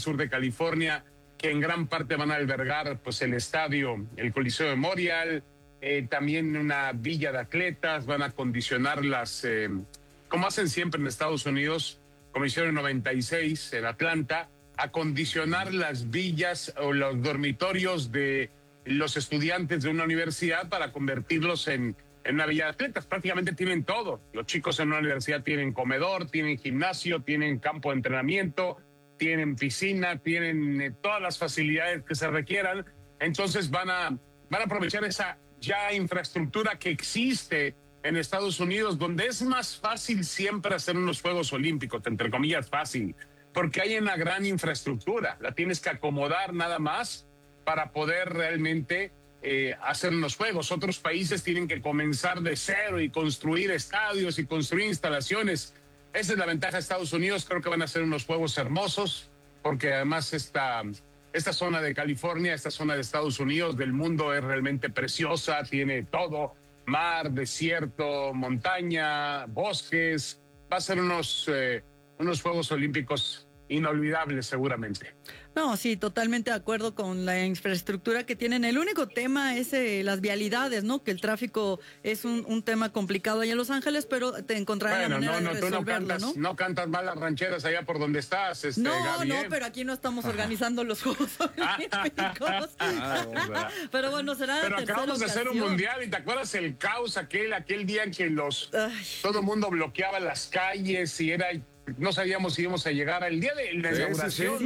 sur de California, que en gran parte van a albergar pues el estadio, el Coliseo Memorial, también una villa de atletas, van a acondicionar como hacen siempre en Estados Unidos, como hicieron en 96 en Atlanta, acondicionar las villas o los dormitorios de los estudiantes de una universidad para convertirlos en una villa de atletas. Prácticamente tienen todo. Los chicos en una universidad tienen comedor, tienen gimnasio, tienen campo de entrenamiento, tienen piscina, tienen todas las facilidades que se requieran. Entonces van a aprovechar esa ya infraestructura que existe en Estados Unidos, donde es más fácil siempre hacer unos Juegos Olímpicos, entre comillas fácil, porque hay una gran infraestructura. La tienes que acomodar nada más para poder realmente hacer unos juegos. Otros países tienen que comenzar de cero y construir estadios y construir instalaciones. Esa es la ventaja de Estados Unidos. Creo que van a ser unos juegos hermosos, porque además esta zona de California, esta zona de Estados Unidos, del mundo, es realmente preciosa. Tiene todo: mar, desierto, montaña, bosques. Va a ser unos Juegos Olímpicos inolvidables seguramente. No, sí, totalmente de acuerdo con la infraestructura que tienen. El único tema es las vialidades, ¿no? Que el tráfico es un tema complicado allá en Los Ángeles, pero te encontrarás la manera de resolverlo, tú no cantas mal las rancheras allá por donde estás, Gaby, No, pero aquí no estamos organizando los Juegos Olímpicos. Pero bueno, será Pero acabamos de hacer un mundial y ¿te acuerdas el caos aquel día en que todo el mundo bloqueaba las calles y no sabíamos si íbamos a llegar al día de la inauguración?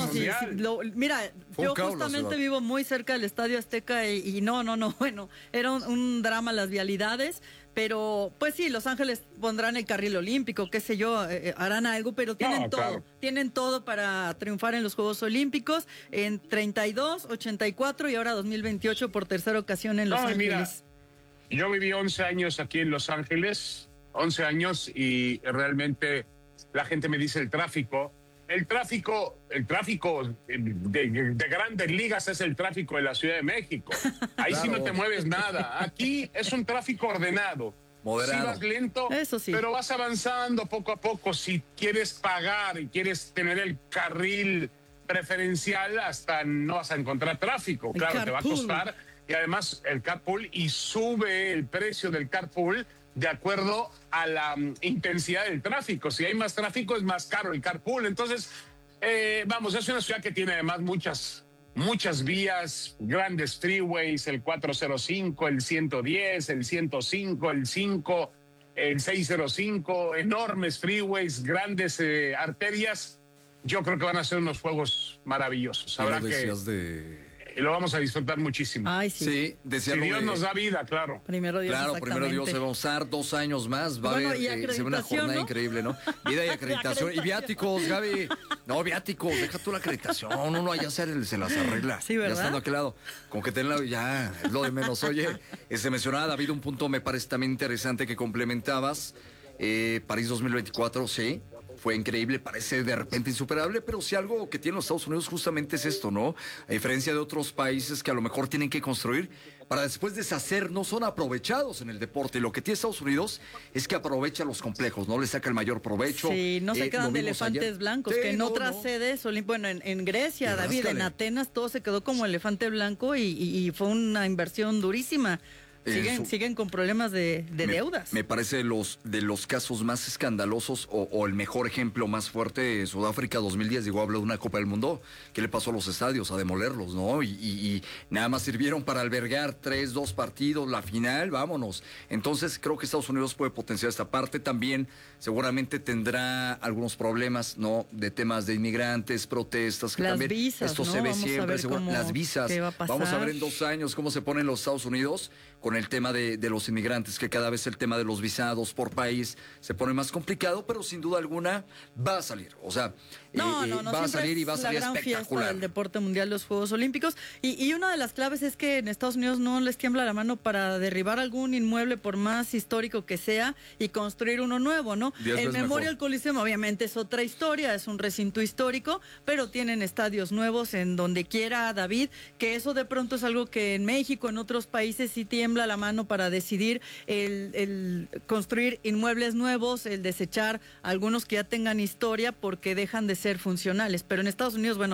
Mira, yo justamente vivo muy cerca del Estadio Azteca y bueno, era un drama las vialidades, pero pues sí, Los Ángeles pondrán el carril olímpico, qué sé yo, harán algo, pero tienen todo, claro. Tienen todo para triunfar en los Juegos Olímpicos en 32, 84 y ahora 2028 por tercera ocasión en Los Ángeles. Mira, yo viví 11 años aquí en Los Ángeles, 11 años, y realmente la gente me dice el tráfico de grandes ligas es el tráfico de la Ciudad de México. Ahí claro. Sí no te mueves nada. Aquí es un tráfico ordenado. Moderado. Sí vas lento, eso sí, pero vas avanzando poco a poco. Si quieres pagar y quieres tener el carril preferencial, hasta no vas a encontrar tráfico. Claro, te va a costar. Y además el carpool, y sube el precio del carpool de acuerdo a la intensidad del tráfico. Si hay más tráfico, es más caro el carpool. Entonces, es una ciudad que tiene además muchas vías, grandes freeways, el 405, el 110, el 105, el 5, el 605, enormes freeways, grandes arterias. Yo creo que van a ser unos juegos maravillosos. Habrá que... lo vamos a disfrutar muchísimo. Ay, sí. Sí, decía si Dios nos da vida, claro. Primero Dios, se va a usar 2 años más. Va a haber una jornada, ¿no? Increíble, ¿no? Vida y acreditación. Y viáticos, Gaby. No, viáticos, deja tú la acreditación. Uno allá se las arregla. Sí, ¿verdad? Ya estando a aquel lado. Con que ya es lo de menos. Oye, mencionaba, David, un punto me parece también interesante que complementabas. París 2024, sí. Fue increíble, parece de repente insuperable, pero si algo que tienen los Estados Unidos justamente es esto, ¿no? A diferencia de otros países que a lo mejor tienen que construir para después deshacer, no son aprovechados en el deporte. Y lo que tiene Estados Unidos es que aprovecha los complejos, ¿no? Le saca el mayor provecho. Sí, no se quedan de elefantes blancos, que en otras sedes, bueno, en Grecia, David, en Atenas, todo se quedó como elefante blanco y fue una inversión durísima. Siguen con problemas de deudas. Me parece de los casos más escandalosos o el mejor ejemplo más fuerte de Sudáfrica 2010. Digo, hablo de una Copa del Mundo. ¿Qué le pasó a los estadios? A demolerlos, ¿no? Y nada más sirvieron para albergar 2 partidos, la final, vámonos. Entonces creo que Estados Unidos puede potenciar esta parte. También seguramente tendrá algunos problemas, ¿no? De temas de inmigrantes, protestas. Que las también visas, esto ¿no? se ve Vamos siempre. Las visas. Vamos a ver en 2 años cómo se ponen los Estados Unidos con el tema de los inmigrantes, que cada vez el tema de los visados por país se pone más complicado, pero sin duda alguna va a salir. O sea, va a salir y va a salir espectacular. La gran fiesta del deporte mundial, los Juegos Olímpicos. Y una de las claves es que en Estados Unidos no les tiembla la mano para derribar algún inmueble, por más histórico que sea, y construir uno nuevo, ¿no? El Memorial Coliseum obviamente es otra historia, es un recinto histórico, pero tienen estadios nuevos en donde quiera, David, que eso de pronto es algo que en México, en otros países sí tiembla la mano para decidir el construir inmuebles nuevos, el desechar algunos que ya tengan historia porque dejan de ser funcionales. Pero en Estados Unidos, bueno,